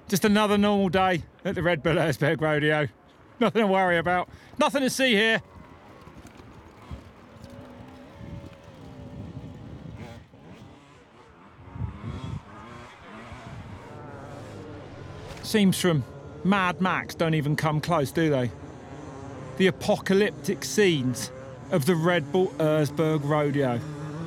Just another normal day at the Red Bull Erzberg Rodeo. Nothing to worry about. Nothing to see here. Seems from Mad Max don't even come close, do they? The apocalyptic scenes of the Red Bull Erzberg Rodeo.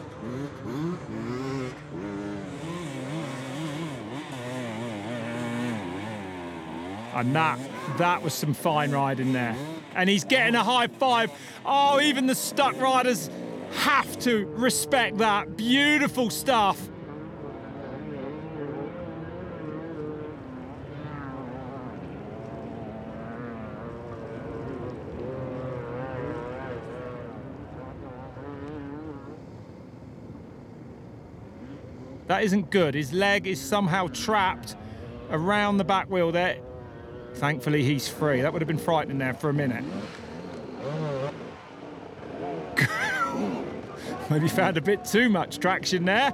And that was some fine riding there. And he's getting a high five. Oh, even the stuck riders have to respect that. Beautiful stuff. That isn't good. His leg is somehow trapped around the back wheel there. Thankfully, he's free. That would have been frightening there for a minute. Maybe found a bit too much traction there.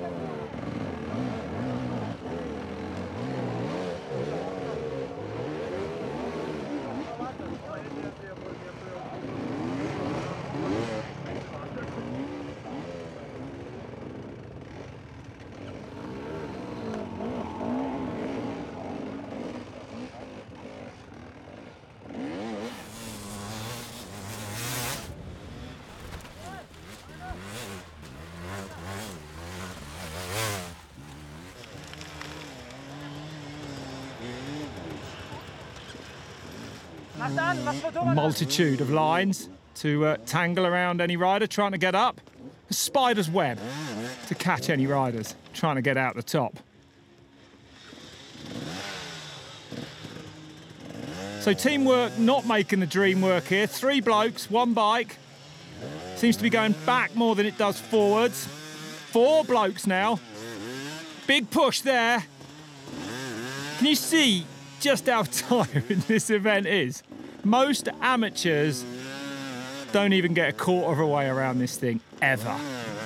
A multitude of lines to tangle around any rider trying to get up. A spider's web to catch any riders trying to get out the top. So teamwork not making the dream work here. 3 blokes, 1 bike. Seems to be going back more than it does forwards. 4 blokes now. Big push there. Can you see just how tiring this event is? Most amateurs don't even get a quarter of a way around this thing, ever.